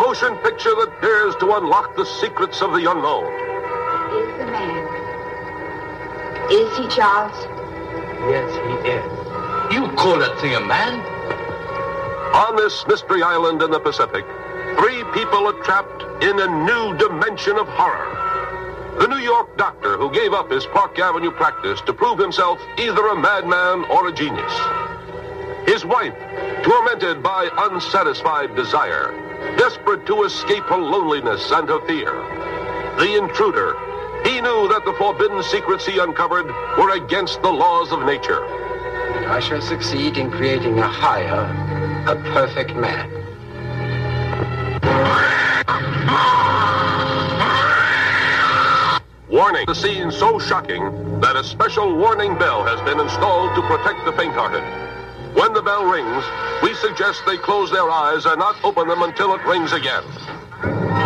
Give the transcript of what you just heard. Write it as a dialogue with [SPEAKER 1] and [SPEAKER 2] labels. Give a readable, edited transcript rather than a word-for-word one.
[SPEAKER 1] motion picture that dares to unlock the secrets of the unknown.
[SPEAKER 2] Is the man. Is he, Charles?
[SPEAKER 3] Yes, he is.
[SPEAKER 4] You call that thing a man?
[SPEAKER 1] On this mystery island in the Pacific, 3 people are trapped in a new dimension of horror. The New York doctor who gave up his Park Avenue practice to prove himself either a madman or a genius. His wife, tormented by unsatisfied desire, desperate to escape her loneliness and her fear. The intruder, he knew that the forbidden secrets he uncovered were against the laws of nature.
[SPEAKER 3] I shall succeed in creating a higher, a perfect man.
[SPEAKER 1] Warning, the scene so shocking that a special warning bell has been installed to protect the faint-hearted. When the bell rings, we suggest they close their eyes and not open them until it rings again.